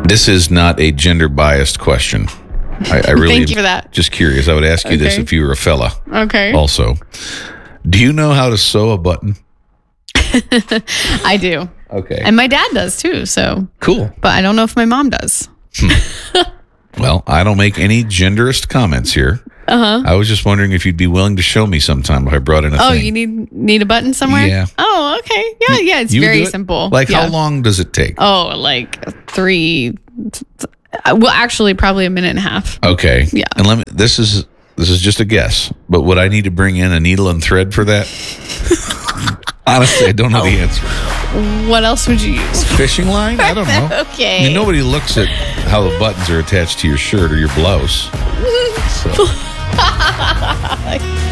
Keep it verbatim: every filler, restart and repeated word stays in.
This is not a gender biased question. I, I really Thank you for that. Just curious. I would ask you this Okay. if you were a fella. Okay. Also, do you know how to sew a button? I do. Okay. And my dad does too, so. Cool. But I don't know if my mom does. Well, I don't make any genderist comments here. Uh-huh. I was just wondering if you'd be willing to show me sometime if I brought in a Oh, thing. you need need a button somewhere? Yeah. Oh, okay. Yeah, yeah, it's You would very do it? simple. Like, yeah. how long does it take? Oh, like three. Well, actually, probably a minute and a half. Okay. Yeah. And let me. This is this is just a guess, but would I need to bring in a needle and thread for that? Honestly, I don't know the answer. What else would you use? Fishing line? I don't know. Okay. I mean, nobody looks at how the buttons are attached to your shirt or your blouse. So.